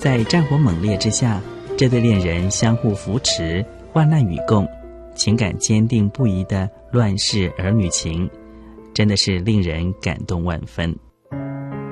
在战火猛烈之下，这对恋人相互扶持，患难与共，情感坚定不移的乱世儿女情，真的是令人感动万分。